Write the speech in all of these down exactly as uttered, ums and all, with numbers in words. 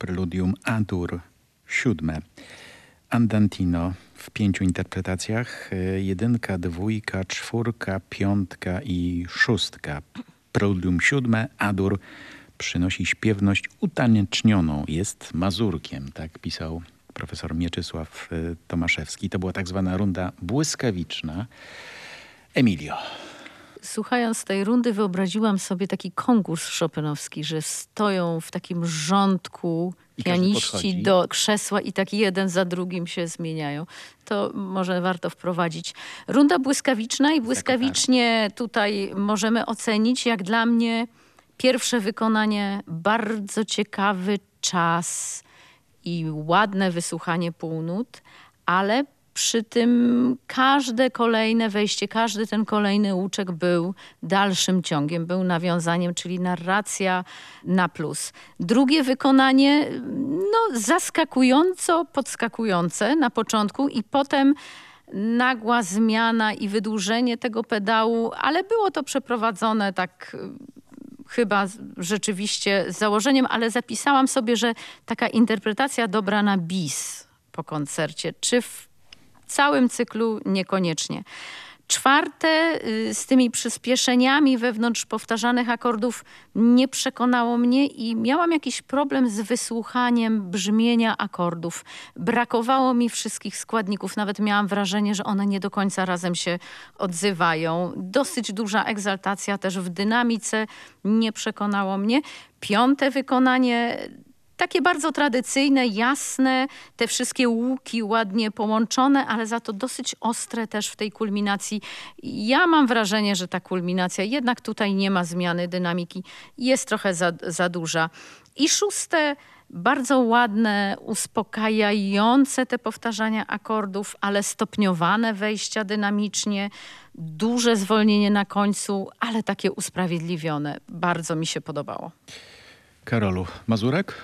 Preludium A-dur siódme. Andantino w pięciu interpretacjach. Jedynka, dwójka, czwórka, piątka i szóstka. Preludium siódme, A-dur przynosi śpiewność utanecznioną. Jest mazurkiem, tak pisał profesor Mieczysław Tomaszewski. To była tak zwana runda błyskawiczna. Emilio. Słuchając tej rundy wyobraziłam sobie taki konkurs chopinowski, że stoją w takim rządku I pianiści do krzesła i tak jeden za drugim się zmieniają. To może warto wprowadzić. Runda błyskawiczna i błyskawicznie tutaj możemy ocenić, jak dla mnie, pierwsze wykonanie, bardzo ciekawy czas i ładne wysłuchanie półnót, ale przy tym każde kolejne wejście, każdy ten kolejny łuczek był dalszym ciągiem, był nawiązaniem, czyli narracja na plus. Drugie wykonanie, no zaskakująco podskakujące na początku i potem nagła zmiana i wydłużenie tego pedału, ale było to przeprowadzone tak chyba rzeczywiście z założeniem, ale zapisałam sobie, że taka interpretacja dobra na bis po koncercie, czy w całym cyklu niekoniecznie. Czwarte, z tymi przyspieszeniami wewnątrz powtarzanych akordów nie przekonało mnie i miałam jakiś problem z wysłuchaniem brzmienia akordów. Brakowało mi wszystkich składników. Nawet miałam wrażenie, że one nie do końca razem się odzywają. Dosyć duża egzaltacja też w dynamice nie przekonało mnie. Piąte wykonanie takie bardzo tradycyjne, jasne, te wszystkie łuki ładnie połączone, ale za to dosyć ostre też w tej kulminacji. Ja mam wrażenie, że ta kulminacja jednak tutaj nie ma zmiany dynamiki, jest trochę za, za duża. I szóste, bardzo ładne, uspokajające te powtarzania akordów, ale stopniowane wejścia dynamicznie, duże zwolnienie na końcu, ale takie usprawiedliwione. Bardzo mi się podobało. Karolu, Mazurek?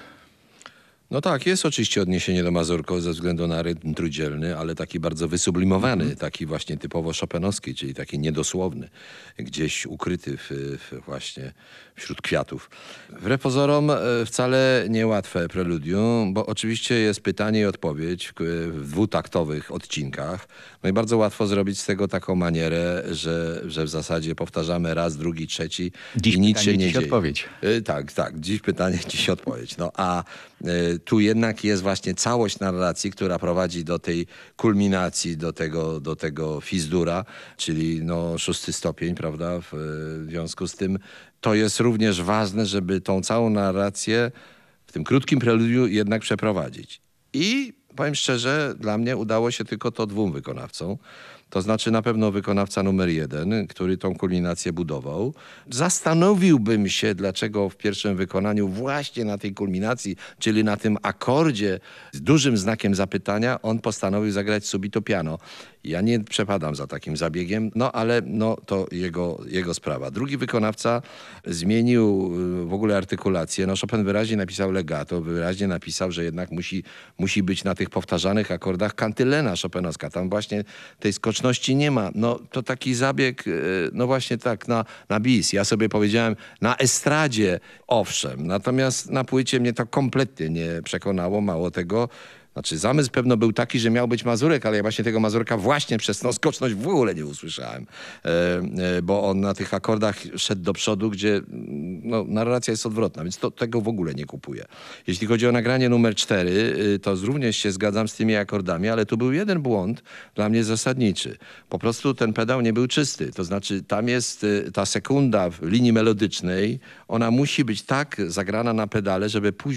No tak, jest oczywiście odniesienie do Mazurko ze względu na rytm trójdzielny, ale taki bardzo wysublimowany, mm. taki właśnie typowo chopinowski, czyli taki niedosłowny, gdzieś ukryty w, w właśnie wśród kwiatów. Wbrew pozorom wcale niełatwe preludium, bo oczywiście jest pytanie i odpowiedź w, w dwutaktowych odcinkach. No i bardzo łatwo zrobić z tego taką manierę, że, że w zasadzie powtarzamy raz, drugi, trzeci dziś i nic pytanie, się nie dziś dzieje. Odpowiedź. Tak, tak, dziś pytanie, dziś odpowiedź. No a tu jednak jest właśnie całość narracji, która prowadzi do tej kulminacji, do tego, do tego fizdura, czyli no szósty stopień, prawda? W, w związku z tym to jest również ważne, żeby tą całą narrację w tym krótkim preludiu jednak przeprowadzić. I powiem szczerze, dla mnie udało się tylko to dwóm wykonawcom. To znaczy na pewno wykonawca numer jeden, który tą kulminację budował. Zastanowiłbym się, dlaczego w pierwszym wykonaniu właśnie na tej kulminacji, czyli na tym akordzie z dużym znakiem zapytania, on postanowił zagrać subito piano. Ja nie przepadam za takim zabiegiem, no ale no, to jego, jego sprawa. Drugi wykonawca zmienił w ogóle artykulację. No, Chopin wyraźnie napisał legato, wyraźnie napisał, że jednak musi, musi być na tych powtarzanych akordach kantylena chopinowska. Tam właśnie tej skoczności nie ma. No to taki zabieg, no właśnie tak, na, na bis. Ja sobie powiedziałem, na estradzie owszem, natomiast na płycie mnie to kompletnie nie przekonało. Mało tego, znaczy zamysł pewno był taki, że miał być Mazurek, ale ja właśnie tego Mazurka właśnie przez tą skoczność w ogóle nie usłyszałem. E, e, bo on na tych akordach szedł do przodu, gdzie no, narracja jest odwrotna, więc to, tego w ogóle nie kupuję. Jeśli chodzi o nagranie numer cztery, to również się zgadzam z tymi akordami, ale tu był jeden błąd dla mnie zasadniczy. Po prostu ten pedał nie był czysty. To znaczy tam jest ta sekunda w linii melodycznej, ona musi być tak zagrana na pedale, żeby później